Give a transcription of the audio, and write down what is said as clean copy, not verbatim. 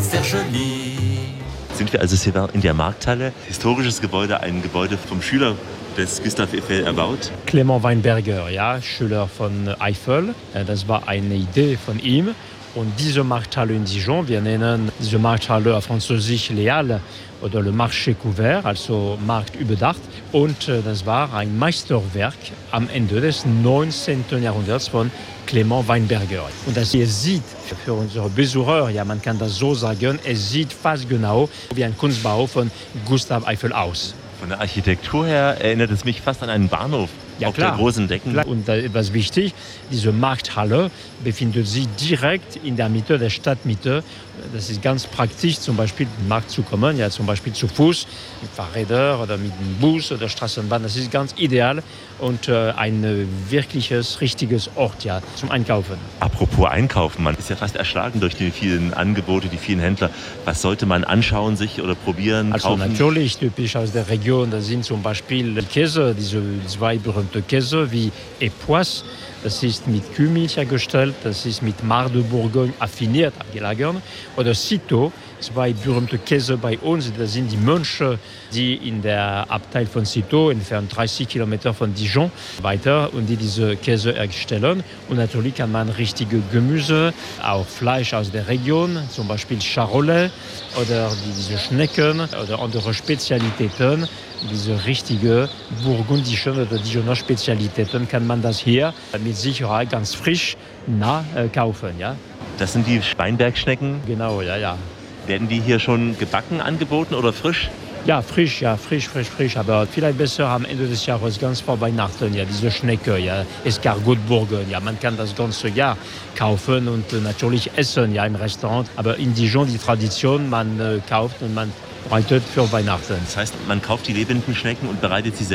pour faire joli. Sind wir also hier in der Markthalle? Historisches Gebäude, ein Gebäude vom Schüler des Gustave Eiffel erbaut. Clément Weinberger, ja, Schüler von Eiffel. Das war eine Idee von ihm. Und diese Markthalle in Dijon, wir nennen diese Markthalle auf Französisch Les Halles oder Le Marché Couvert, also Markt überdacht. Und das war ein Meisterwerk am Ende des 19. Jahrhunderts von Clément Weinberger. Und das ihr sieht für unsere Besucher, ja, man kann das so sagen, es sieht fast genau wie ein Kunstbau von Gustave Eiffel aus. Von der Architektur her erinnert es mich fast an einen Bahnhof. Ja, auf klar. der großen Decken. Klar. Und etwas wichtig, diese Markthalle befindet sich direkt in der Mitte der Stadtmitte. Das ist ganz praktisch, zum Beispiel in den Markt zu kommen, ja, zum Beispiel zu Fuß, mit Fahrrädern oder mit dem Bus oder Straßenbahn. Das ist ganz ideal und ein wirkliches, richtiges Ort, ja, zum Einkaufen. Apropos Einkaufen, man ist ja fast erschlagen durch die vielen Angebote, die vielen Händler. Was sollte man anschauen, sich oder probieren, Also kaufen? natürlich, typisch aus der Region, da sind zum Beispiel Käse, diese zwei berühmte Käse wie Epoisse. Das ist mit Kühmilch hergestellt, das ist mit Mar de Bourgogne affiniert, abgelagert. Oder Citeaux, zwei berühmte Käse bei uns, das sind die Mönche, die in der Abteil von Citeaux, entfernt 30 Kilometer von Dijon, weiter und die diese Käse herstellen. Und natürlich kann man richtige Gemüse, auch Fleisch aus der Region, zum Beispiel Charolais oder diese Schnecken oder andere Spezialitäten. Diese richtige burgundischen oder Dijoner Spezialitäten kann man das hier mit Sicherheit ganz frisch kaufen. Ja? Das sind die Weinbergschnecken. Genau, ja, ja. Werden die hier schon gebacken angeboten oder frisch? Ja, frisch, aber vielleicht besser am Ende des Jahres, ganz vor Weihnachten, ja, diese Schnecke, ja, Escargot de Bourgogne, ja, man kann das ganze Jahr kaufen und natürlich essen, ja, im Restaurant, aber in Dijon die Tradition, man kauft und man bereitet für Weihnachten. Das heißt, man kauft die lebenden Schnecken und bereitet sie